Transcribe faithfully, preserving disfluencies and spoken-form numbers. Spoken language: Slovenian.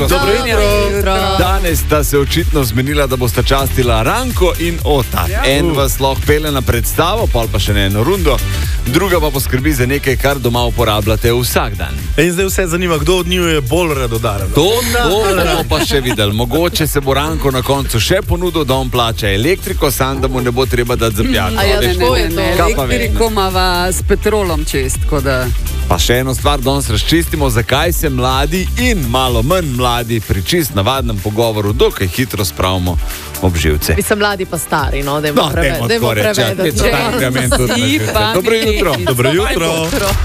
Dobro jutro. Danes sta se očitno zmenila, da bosta častila Ranko in Ota. Ja. En vas lahko pele na predstavo, pol pa še na eno rundo, druga pa poskrbi za nekaj, kar doma uporabljate vsak dan. In zdaj vse zanima, kdo od njiju je bolj radodaren. To, to bomo pa še videli. Mogoče se bo Ranko na koncu še ponudil, da on plača elektriko, sam da mu ne bo treba dati za pijačo. A ja, ne, ne, ne, elektriko imava s petrolom čist, tako da... Pa še eno stvar danes razčistimo, zakaj se mladi in malo manj mladi pri čist navadnem pogovoru dokaj hitro spravimo ob živce. Mi so mladi pa stari, no, da No, dajmo tako reči. prevedati. Dobro jutro. Dobro jutro.